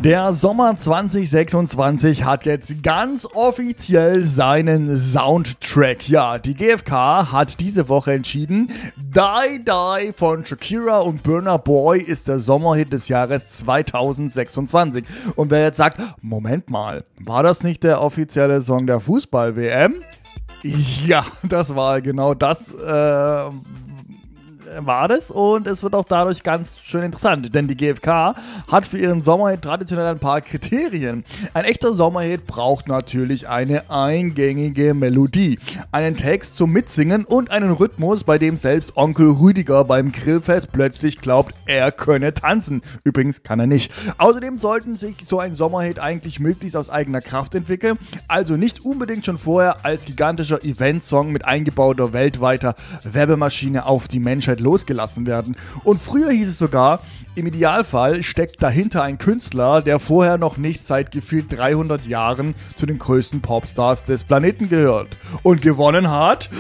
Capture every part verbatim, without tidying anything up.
Der Sommer zwanzig sechsundzwanzig hat jetzt ganz offiziell seinen Soundtrack. Ja, die G F K hat diese Woche entschieden, Die Die von Shakira und Burna Boy ist der Sommerhit des Jahres zwanzig sechsundzwanzig. Und wer jetzt sagt, Moment mal, war das nicht der offizielle Song der Fußball-W M? Ja, das war genau das, äh... war das und es wird auch dadurch ganz schön interessant, denn die G F K hat für ihren Sommerhit traditionell ein paar Kriterien. Ein echter Sommerhit braucht natürlich eine eingängige Melodie, einen Text zum Mitsingen und einen Rhythmus, bei dem selbst Onkel Rüdiger beim Grillfest plötzlich glaubt, er könne tanzen. Übrigens kann er nicht. Außerdem sollten sich so ein Sommerhit eigentlich möglichst aus eigener Kraft entwickeln, also nicht unbedingt schon vorher als gigantischer Eventsong mit eingebauter weltweiter Werbemaschine auf die Menschheit losgelassen werden. Und früher hieß es sogar, im Idealfall steckt dahinter ein Künstler, der vorher noch nicht seit gefühlt dreihundert Jahren zu den größten Popstars des Planeten gehört. Und gewonnen hat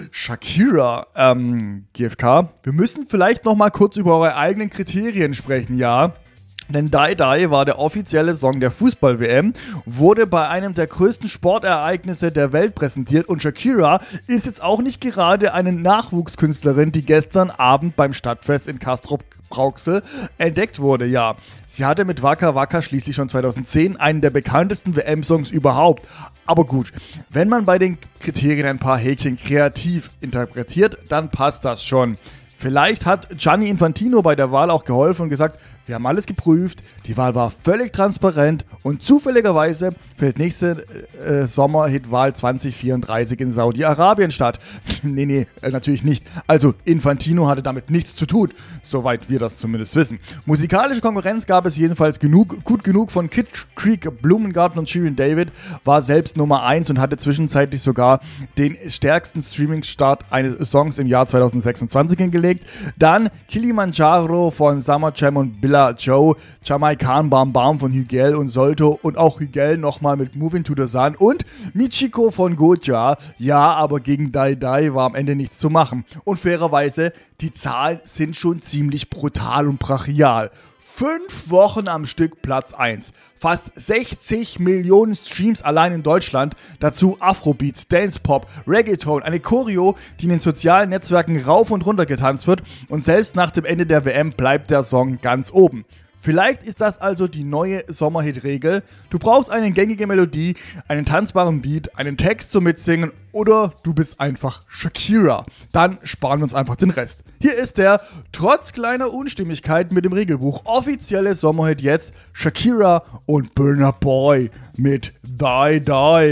Shakira. Ähm, G F K, wir müssen vielleicht noch mal kurz über eure eigenen Kriterien sprechen, ja? Denn Die Die war der offizielle Song der Fußball-W M, wurde bei einem der größten Sportereignisse der Welt präsentiert und Shakira ist jetzt auch nicht gerade eine Nachwuchskünstlerin, die gestern Abend beim Stadtfest in Castrop-Rauxel entdeckt wurde. Ja, sie hatte mit Waka Waka schließlich schon zweitausendzehn einen der bekanntesten W M-Songs überhaupt. Aber gut, wenn man bei den Kriterien ein paar Häkchen kreativ interpretiert, dann passt das schon. Vielleicht hat Gianni Infantino bei der Wahl auch geholfen und gesagt, wir haben alles geprüft, die Wahl war völlig transparent und zufälligerweise findet nächste äh, Sommerhitwahl zwanzig vierunddreißig in Saudi-Arabien statt. nee, nee, äh, natürlich nicht. Also Infantino hatte damit nichts zu tun, soweit wir das zumindest wissen. Musikalische Konkurrenz gab es jedenfalls genug, gut genug von Kid Creek, Blumengarten und Shirin David, war selbst Nummer eins und hatte zwischenzeitlich sogar den stärksten Streaming-Start eines Songs im Jahr zwanzig sechsundzwanzig hingelegt. Dann Kilimanjaro von Summer Jam und Billa Joe, Jamaican Bam Bam von Hügel und Solto und auch Hügel nochmal mit Moving to the Sun und Michiko von Goja. Ja, aber gegen Die Die war am Ende nichts zu machen. Und fairerweise, die Zahlen sind schon ziemlich brutal und brachial. Fünf Wochen am Stück Platz eins. Fast sechzig Millionen Streams allein in Deutschland. Dazu Afrobeats, Dance-Pop, Reggaeton, eine Choreo, die in den sozialen Netzwerken rauf und runter getanzt wird. Und selbst nach dem Ende der W M bleibt der Song ganz oben. Vielleicht ist das also die neue Sommerhit-Regel. Du brauchst eine gängige Melodie, einen tanzbaren Beat, einen Text zum Mitsingen oder du bist einfach Shakira. Dann sparen wir uns einfach den Rest. Hier ist der, trotz kleiner Unstimmigkeiten mit dem Regelbuch, offizielle Sommerhit jetzt Shakira und Burna Boy mit Die Die.